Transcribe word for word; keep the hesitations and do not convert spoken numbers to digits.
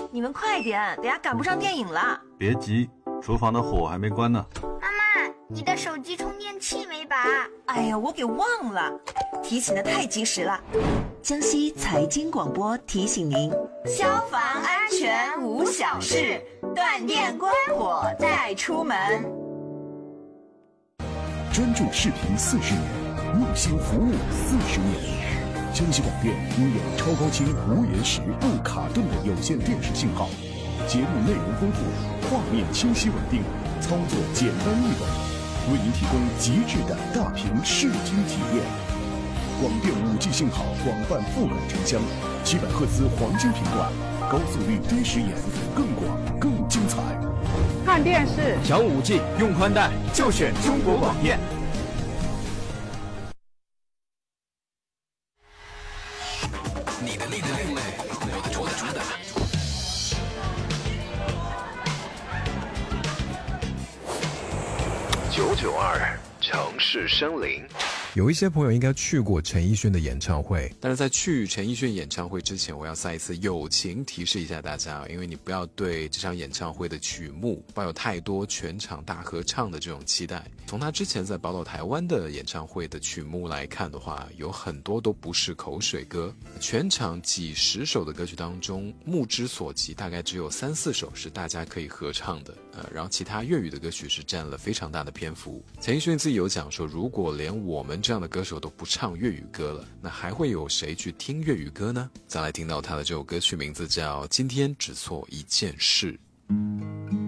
你们快点，等下赶不上电影了。 别急，厨房的火还没关呢。 妈妈，你的手机充电器没拔？ 哎呀，我给忘了，提醒的太及时了。 江西财经广播提醒您： 消防安全无小事，断电关火再出门。 专注视频四十年，用心服务四十年。江西广电拥有超高清、无延时、不卡顿的有线电视信号，节目内容丰富，画面清晰稳定，操作简单易懂，为您提供极致的大屏视听体验。广电 五 G 信号广泛覆盖城乡，七百赫兹黄金频段，高速率低时延，更广更精彩。 看电视想 五 G 用宽带就选中国广电。 你的另类，我的主打。 九九二城市森林。 有一些朋友应该去过陈奕迅的演唱会， 但是在去陈奕迅演唱会之前，我要再一次友情提示一下大家，因为你不要对这场演唱会的曲目抱有太多全场大合唱的这种期待。从他之前在宝岛台湾的演唱会的曲目来看的话，有很多都不是口水歌，全场几十首的歌曲当中，目之所及大概只有三四首是大家可以合唱的，呃，然后其他粤语的歌曲是占了非常大的篇幅。陈奕迅自己有讲说，如果连我们这样的歌手都不唱粤语歌了，那还会有谁去听粤语歌呢？再来听到他的这首歌曲名字叫《今天只做一件事》。